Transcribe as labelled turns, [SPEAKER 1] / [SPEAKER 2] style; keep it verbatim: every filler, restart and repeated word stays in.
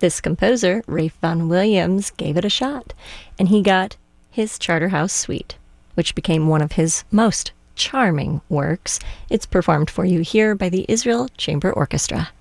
[SPEAKER 1] This composer, Ralph Vaughan Williams, gave it a shot, and he got his Charterhouse Suite, which became one of his most charming works. It's performed for you here by the Israel Chamber Orchestra.